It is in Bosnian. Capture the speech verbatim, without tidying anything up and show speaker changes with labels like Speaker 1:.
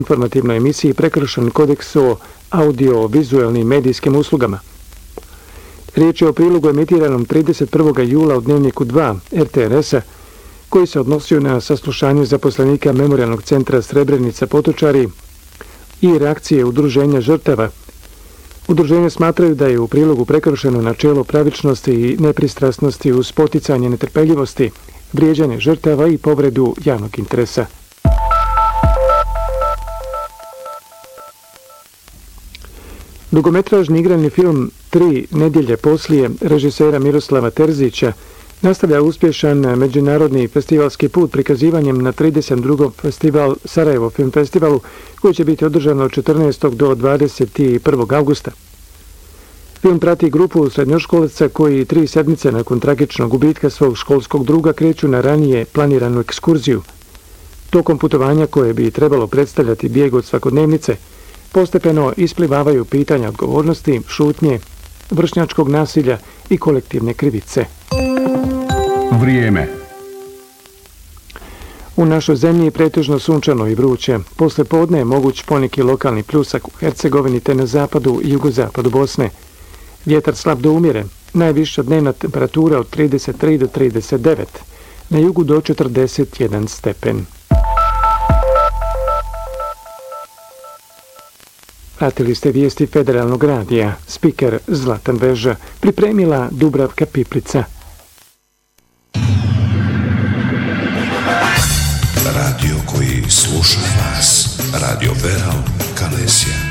Speaker 1: informativnoj emisiji prekršen kodeks o audio-vizualnim medijskim uslugama. Riječ je o prilogu emitiranom trideset prvog jula u Dnevniku dva R T R S-a, koji se odnosio na saslušanje zaposlenika Memorijalnog centra Srebrenica Potočari i reakcije udruženja žrtava. Udruženja smatraju da je u prilogu prekršeno načelo pravičnosti i nepristrasnosti uz poticanje netrpeljivosti, vrijeđanje žrtava i povredu javnog interesa. Dugometražni igrani film Tri nedjelje poslije režisera Miroslava Terzića nastavlja uspješan međunarodni festivalski put prikazivanjem na trideset drugom festival Sarajevo Film Festivalu, koji će biti održan od četrnaestog do dvadeset prvog avgusta. Film prati grupu srednjoškolaca koji tri sedmice nakon tragičnog gubitka svog školskog druga kreću na ranije planiranu ekskurziju. Tokom putovanja, koje bi trebalo predstavljati bijeg od svakodnevnice, postepeno isplivavaju pitanja odgovornosti, šutnje, vršnjačkog nasilja i kolektivne krivice.
Speaker 2: Vrijeme.
Speaker 1: U našoj zemlji je pretežno sunčano i vruće. Posle podne je moguć poneki lokalni pljusak u Hercegovini te na zapadu i jugozapadu Bosne. Vjetar slab do umjeren, najviša dnevna temperatura od trideset tri do trideset devet, na jugu do četrdeset jedan stepen. Pratili ste vijesti Federalnog radija, spiker Zlatan Veža, pripremila Dubravka Piplica.
Speaker 3: Radio koji sluša vas, Radio Veral Kalesija.